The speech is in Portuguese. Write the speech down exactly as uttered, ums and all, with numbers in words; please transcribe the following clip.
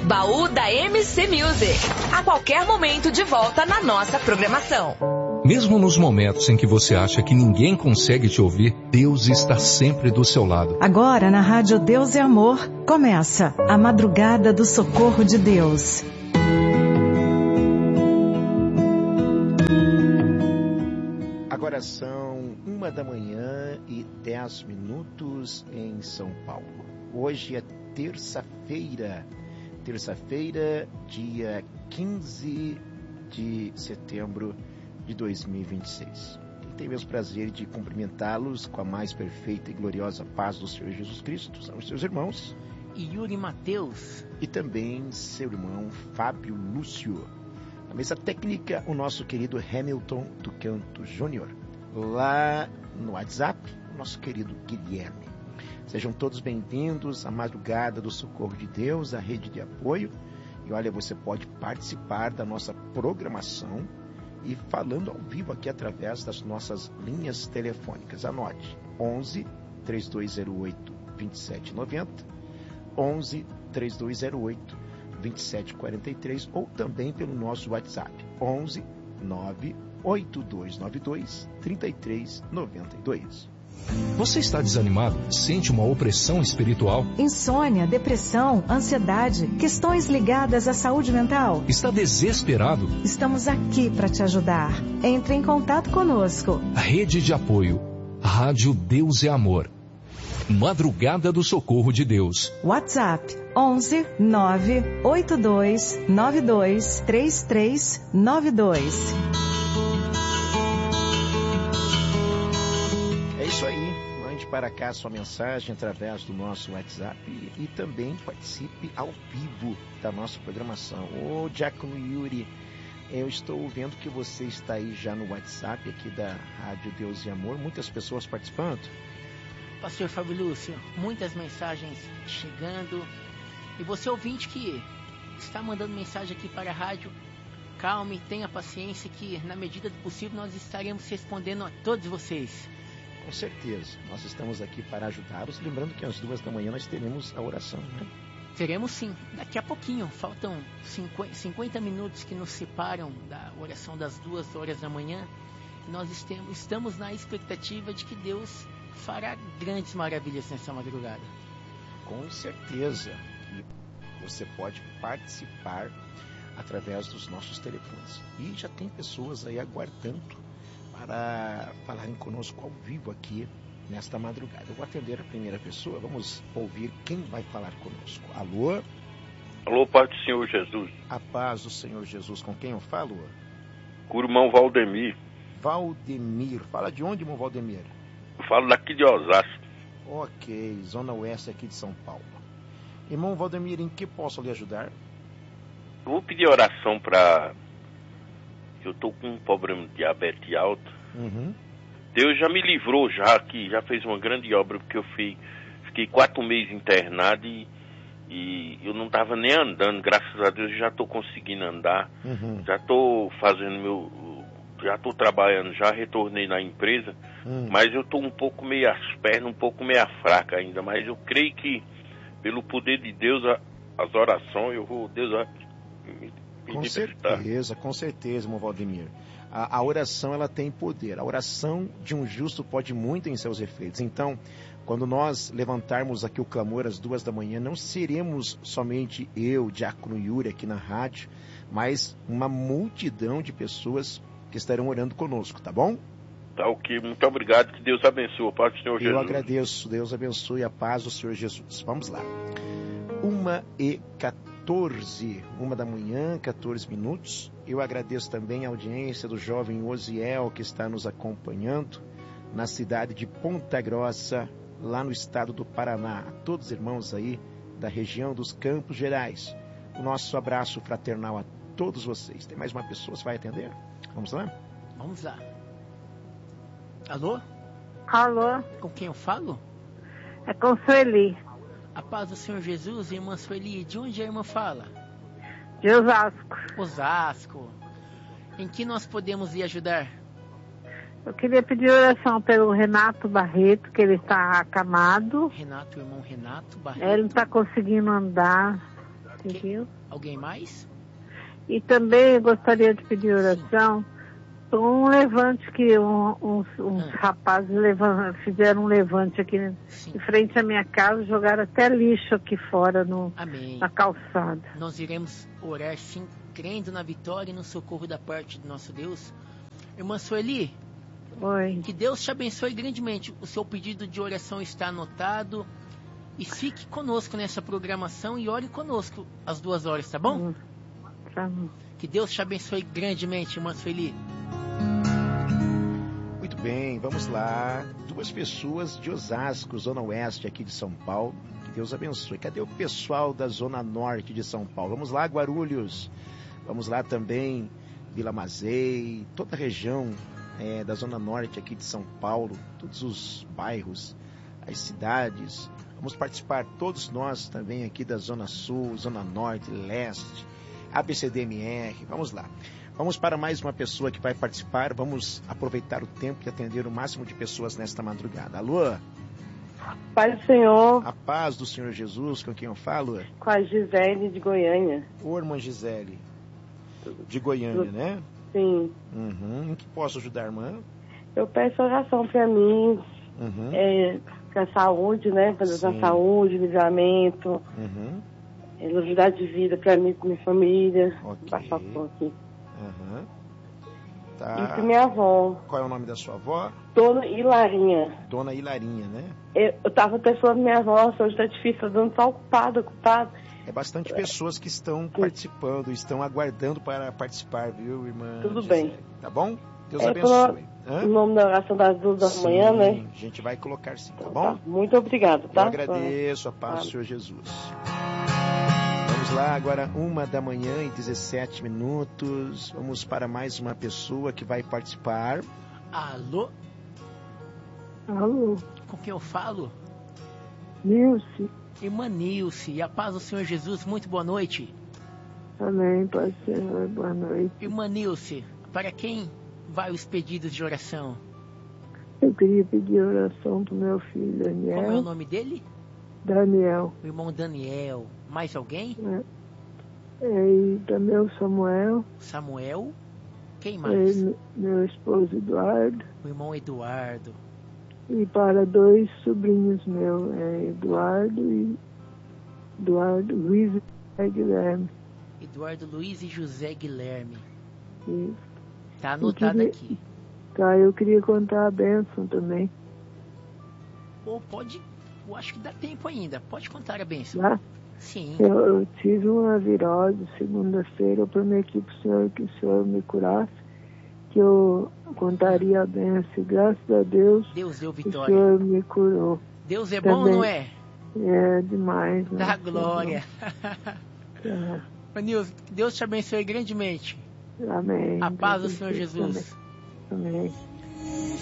Baú da M C Music. A qualquer momento de volta na nossa programação. Mesmo nos momentos em que você acha que ninguém consegue te ouvir, Deus está sempre do seu lado. Agora na Rádio Deus é Amor, começa a Madrugada do Socorro de Deus. Agora são uma da manhã e dez minutos em São Paulo. Hoje é terça-feira, terça-feira, dia quinze de setembro de dois mil e vinte e seis. E tenho o prazer de cumprimentá-los com a mais perfeita e gloriosa paz do Senhor Jesus Cristo. São os seus irmãos. E Yuri Mateus. E também seu irmão Fábio Lúcio. Na mesa técnica, o nosso querido Hamilton do Canto Júnior. Lá no WhatsApp, o nosso querido Guilherme. Sejam todos bem-vindos à Madrugada do Socorro de Deus, a rede de apoio. E olha, você pode participar da nossa programação e falando ao vivo aqui através das nossas linhas telefônicas. Anote, onze, três dois zero oito, dois sete nove zero, onze, três dois zero oito, dois sete quatro três ou também pelo nosso WhatsApp, onze, nove oito dois nove dois, três três nove dois. Você está desanimado? Sente uma opressão espiritual? Insônia, depressão, ansiedade, questões ligadas à saúde mental? Está desesperado? Estamos aqui para te ajudar. Entre em contato conosco. Rede de apoio. Rádio Deus é Amor. Madrugada do Socorro de Deus. WhatsApp onze, nove oito dois nove dois, três três nove dois. É isso aí, mande para cá sua mensagem através do nosso WhatsApp e, e também participe ao vivo da nossa programação. Ô Diácono Yuri, eu estou vendo que você está aí já no WhatsApp aqui da Rádio Deus e Amor, muitas pessoas participando. Pastor Fábio Lúcio, muitas mensagens chegando. E você ouvinte que está mandando mensagem aqui para a rádio, calme, tenha paciência que na medida do possível nós estaremos respondendo a todos vocês. Com certeza, nós estamos aqui para ajudá-los. Lembrando que às duas da manhã nós teremos a oração, né? Teremos sim, daqui a pouquinho. Faltam cinquenta minutos que nos separam da oração das duas horas da manhã. Nós estamos na expectativa de que Deus fará grandes maravilhas nessa madrugada. Com certeza. E você pode participar através dos nossos telefones. E já tem pessoas aí aguardando para falarem conosco ao vivo aqui nesta madrugada. Eu vou atender a primeira pessoa, vamos ouvir quem vai falar conosco. Alô? Alô, Pai do Senhor Jesus. A paz do Senhor Jesus, com quem eu falo? Com o irmão Valdemir. Valdemir, fala de onde, irmão Valdemir? Eu falo daqui de Osasco. Ok, zona oeste aqui de São Paulo. Irmão Valdemir, em que posso lhe ajudar? Eu vou pedir oração para... Eu estou com um problema de diabetes alto. Uhum. Deus já me livrou, já que já fez uma grande obra, porque eu fui, fiquei quatro meses internado e, e eu não estava nem andando. Graças a Deus eu já estou conseguindo andar. Uhum. Já estou fazendo meu... Já estou trabalhando, já retornei na empresa, uhum. Mas eu estou um pouco meio as pernas, um pouco meio fraca ainda. Mas eu creio que pelo poder de Deus, as orações, eu vou... Deus vai me Com certeza, com certeza, irmão Valdemir. A, a oração, ela tem poder. A oração de um justo pode muito em seus efeitos. Então, quando nós levantarmos aqui o clamor às duas da manhã, não seremos somente eu, Diácono Yuri, aqui na rádio, mas uma multidão de pessoas que estarão orando conosco, tá bom? Tá ok, muito obrigado, que Deus abençoe, a paz do Senhor Jesus. Eu agradeço, Deus abençoe a paz do Senhor Jesus. Vamos lá. Uma e quatorze, uma da manhã, quatorze minutos. Eu agradeço também a audiência do jovem Osiel, que está nos acompanhando na cidade de Ponta Grossa, lá no estado do Paraná. A todos os irmãos aí da região dos Campos Gerais. O nosso abraço fraternal a todos vocês. Tem mais uma pessoa, você vai atender? Vamos lá? Vamos lá. Alô? Alô? Com quem eu falo? É com Sueli. A paz do Senhor Jesus, irmã Sueli. De onde a irmã fala? De Osasco. Osasco. Em que nós podemos lhe ajudar? Eu queria pedir oração pelo Renato Barreto, que ele está acamado. Renato, irmão Renato Barreto. Ele não está conseguindo andar. Entendeu? Alguém mais? E também eu gostaria de pedir oração por um levante que um, uns, uns Ah. rapazes levan- fizeram um levante aqui Sim. em frente à minha casa, jogaram até lixo aqui fora no, Amém. na calçada. Nós iremos orar sim, crendo na vitória e no socorro da parte do nosso Deus. Irmã Sueli, Oi. que Deus te abençoe grandemente. O seu pedido de oração está anotado. E fique conosco nessa programação e ore conosco às duas horas, tá bom? Hum, tá bom. Que Deus te abençoe grandemente, irmã Sueli. Muito bem, vamos lá. Duas pessoas de Osasco, Zona Oeste aqui de São Paulo. Que Deus abençoe. Cadê o pessoal da Zona Norte de São Paulo? Vamos lá, Guarulhos. Vamos lá também, Vila Mazei, toda a região é, da Zona Norte aqui de São Paulo, todos os bairros, as cidades. Vamos participar todos nós também aqui da Zona Sul, Zona Norte, Leste, A B C D M R. Vamos lá. Vamos para mais uma pessoa que vai participar. Vamos aproveitar o tempo e atender o máximo de pessoas nesta madrugada. Alô? Pai do Senhor, A paz do Senhor Jesus, com quem eu falo? com a Gisele de Goiânia. Ô, irmã Gisele, de Goiânia, né? Sim. Uhum. Em que posso ajudar, irmã? Eu peço oração para mim, Uhum. é, com a saúde, né? Para Deus Sim. a saúde, livramento, Uhum. é, novidade de vida para mim e para minha família. Ok. Passar por aqui. Uhum. E Tá. para minha avó, Qual é o nome da sua avó? Dona Hilarinha. Dona Hilarinha, né? Eu, eu tava pensando minha avó, hoje tá difícil, tô dando só ocupada, ocupada. É bastante pessoas que estão participando, estão aguardando para participar, viu, irmã? Tudo Gisele? bem. Tá bom? Deus É, abençoe. O Hã? nome da oração das duas da Sim, manhã, né? a gente vai colocar sim, tá Então, bom? tá. Muito obrigado, tá? Eu agradeço a paz do Senhor Jesus. Vamos lá, agora uma da manhã e dezessete minutos. Vamos para mais uma pessoa que vai participar. Alô? Alô, Com quem eu falo? Nilce. Irmã Nilce, e a paz do Senhor Jesus, muito boa noite. Amém, Pai do Senhor, boa noite. Irmã Nilce, para quem vai os pedidos de oração? Eu queria pedir oração pro meu filho Daniel. Como é o nome dele? Daniel. O irmão Daniel. Mais alguém? Né? É, e também o Samuel. Samuel. Quem mais? É, meu esposo Eduardo. O irmão Eduardo. E para dois sobrinhos meus, é, Eduardo e Eduardo Luiz e Guilherme. Eduardo Luiz e José Guilherme. E, Tá anotado queria- aqui. tá, eu queria contar a bênção também, Ou pode, eu acho que dá tempo ainda. Pode contar a bênção. tá? Sim. Eu, eu tive uma virose segunda-feira, eu prometi para o senhor que o senhor me curasse, que eu contaria a bênção. E graças a Deus, Deus deu o vitória. senhor me curou. Deus é bom, Também. não é? É demais. né? Dá glória. Tá. Ô, Nilson, que Deus te abençoe grandemente. Amém. A paz do Deus Senhor abençoe. Jesus. Amém.